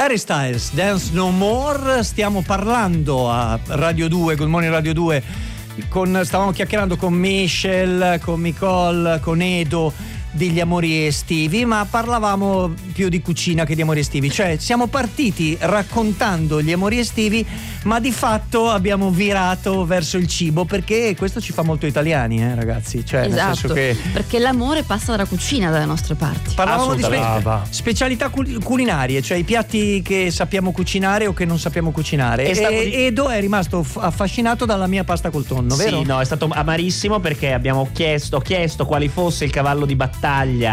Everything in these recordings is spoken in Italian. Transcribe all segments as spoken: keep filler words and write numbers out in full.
Harry Styles, Dance No More. Stiamo parlando a Radio due, Good Morning Radio due, con, stavamo chiacchierando con Michelle, con Nicole, con Edo degli amori estivi, ma parlavamo più di cucina che di amori estivi, cioè siamo partiti raccontando gli amori estivi, ma di fatto abbiamo virato verso il cibo, perché questo ci fa molto italiani, eh ragazzi, cioè esatto, nel senso che perché l'amore passa dalla cucina dalle nostre parti. parlavamo di spe- specialità cul- culinarie, cioè i piatti che sappiamo cucinare o che non sappiamo cucinare, e, e di... Edo è rimasto f- affascinato dalla mia pasta col tonno, vero? Sì, no, è stato amarissimo perché abbiamo chiesto, chiesto quali fosse il cavallo di battaglia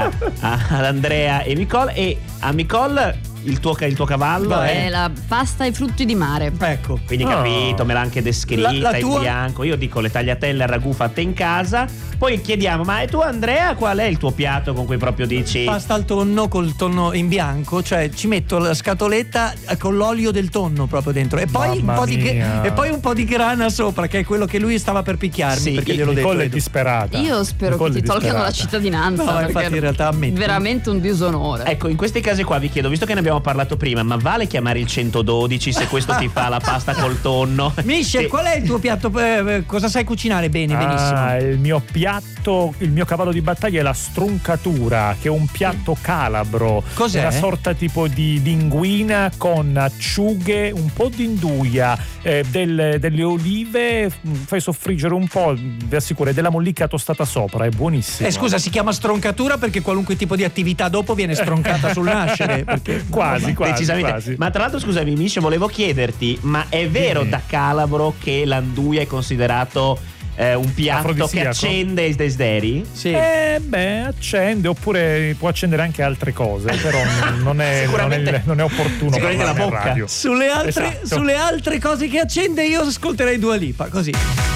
ad Andrea e Nicole, e a Nicole il tuo, il tuo cavallo è... è la pasta ai frutti di mare. Ecco. Quindi capito, oh. me l'ha anche descritta, la, la tua... in bianco. Io dico le tagliatelle al ragù fatte in casa. Poi chiediamo, ma e tu Andrea qual è il tuo piatto con cui proprio dici? Pasta al tonno col tonno in bianco, cioè ci metto la scatoletta con l'olio del tonno proprio dentro e poi, un po, di, e poi un po' di grana sopra, che è quello che lui stava per picchiarmi, sì, perché glielo Nicole detto. è disperata. Io spero Nicole che ti tolgano la cittadinanza. No, infatti in realtà ammetto. Veramente un disonore. Ecco, in questi casi qua vi chiedo, visto che ne abbiamo parlato prima, ma vale chiamare il centododici se questo ti fa la pasta col tonno? Michel, sì. qual è il tuo piatto? Eh, cosa sai cucinare bene, benissimo? Ah, il mio piatto, il mio cavallo di battaglia è la struncatura, che è un piatto calabro. Cos'è? È una sorta tipo di linguina con acciughe, un po' di induia, eh, del, delle olive, fai soffriggere un po', vi assicuro, della mollica tostata sopra, è buonissimo. Eh, scusa, si chiama stroncatura perché qualunque tipo di attività dopo viene stroncata sul nascere. Perché... Quasi, quasi, decisamente. quasi. Ma tra l'altro, scusami, Misce, volevo chiederti, ma è vero da calabro che l'anduia è considerato eh, un piatto che accende i desideri? Sì. Eh, beh, accende, oppure può accendere anche altre cose, però non è, non è, non è opportuno sicuramente la bocca. Radio. Sulle altre, Esatto. sulle altre cose che accende io ascolterei Dua Lipa, così.